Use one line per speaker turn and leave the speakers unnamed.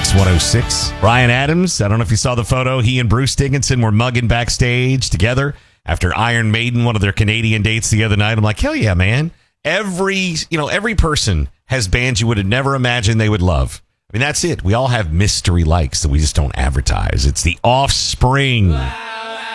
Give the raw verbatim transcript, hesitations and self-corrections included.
Kicks one oh six. Bryan Adams, I don't know if you saw the photo. He and Bruce Dickinson were mugging backstage together after Iron Maiden, one of their Canadian dates the other night. I'm like, hell yeah, man. Every, you know, every person has bands you would have never imagined they would love. I mean, that's it. We all have mystery likes that we just don't advertise. It's the Offspring.